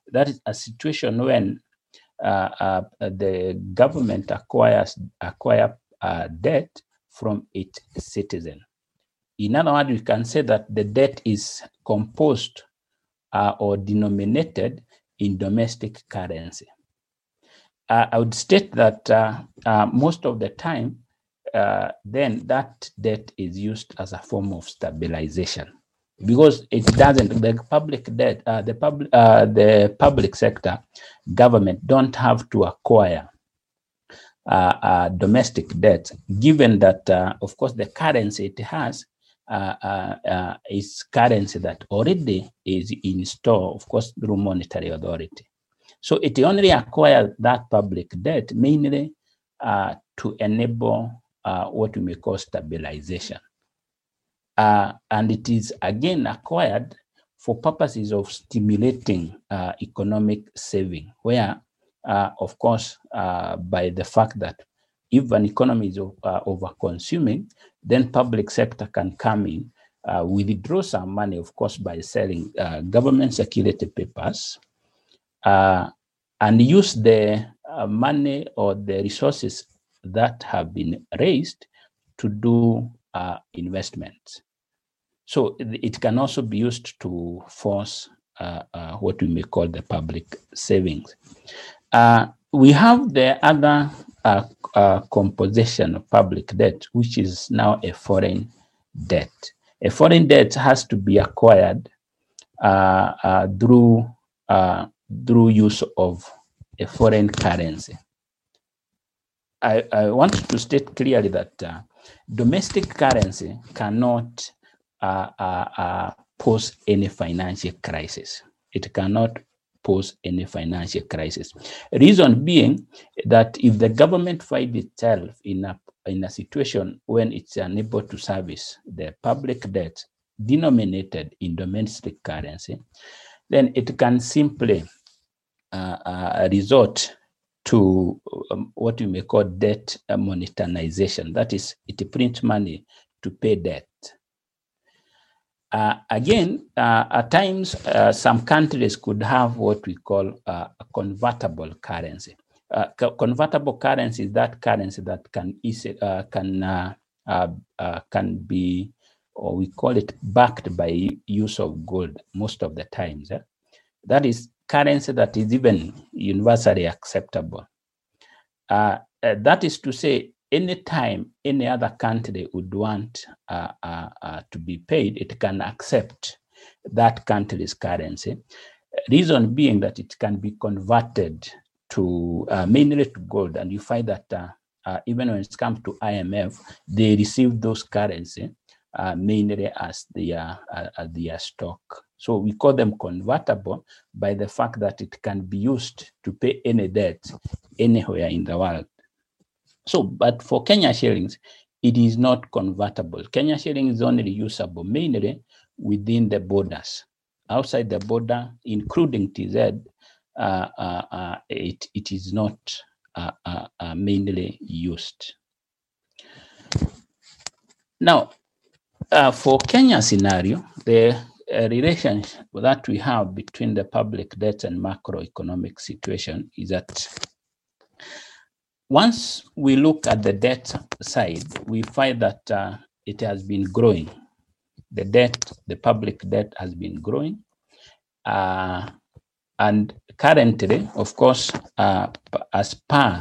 That is a situation when the government acquire debt from its citizen. In other words, we can say that the debt is composed or denominated in domestic currency. I would state that most of the time, then that debt is used as a form of stabilization, because it doesn't. The public debt, the public sector, government don't have to acquire domestic debt, given that, of course, the currency it has is currency that already is in store, of course, through monetary authority. So it only acquires that public debt mainly to enable what we may call stabilization. And it is again acquired for purposes of stimulating economic saving, where, of course, by the fact that if an economy is over-consuming, then public sector can come in, withdraw some money, of course, by selling government security papers, and use the money or the resources that have been raised to do investments. So it can also be used to force what we may call the public savings. We have the other composition of public debt, which is now a foreign debt. A foreign debt has to be acquired through use of a foreign currency. I want to state clearly that domestic currency cannot pose any financial crisis. It cannot pose any financial crisis. Reason being that if the government finds itself in a situation when it's unable to service the public debt denominated in domestic currency, then it can simply resort to what we may call debt monetization. That is, it prints money to pay debt. Again, at times, some countries could have what we call a convertible currency. Convertible currency is that currency that can be, or we call it, backed by use of gold most of the times. That is currency that is even universally acceptable. That is to say, anytime any other country would want to be paid, it can accept that country's currency. Reason being that it can be converted to mainly to gold, and you find that even when it comes to IMF, they receive those currency mainly as their stock. So we call them convertible by the fact that it can be used to pay any debt anywhere in the world. So, but for Kenya shillings, it is not convertible. Kenya shilling is only usable mainly within the borders. Outside the border, including TZ, it is not mainly used. Now, for Kenya scenario, the relationship that we have between the public debt and macroeconomic situation is that once we look at the debt side, we find that it has been growing. The public debt has been growing. And currently, of course, as per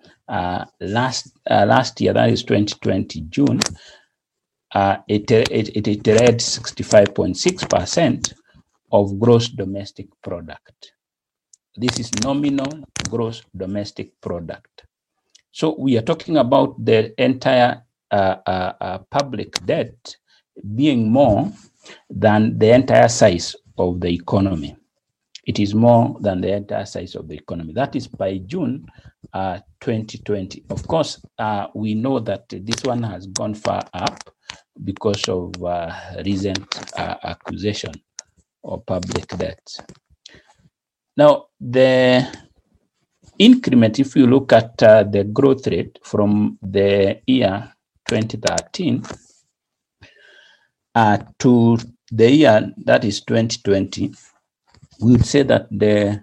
last year, that is 2020 June, it read 65.6% of gross domestic product. This is nominal gross domestic product. So we are talking about the entire public debt being more than the entire size of the economy. It is more than the entire size of the economy. That is by June 2020. Of course, we know that this one has gone far up because of recent acquisition of public debt. Now, the increment, if you look at the growth rate from the year 2013 to the year that is 2020, we would say that the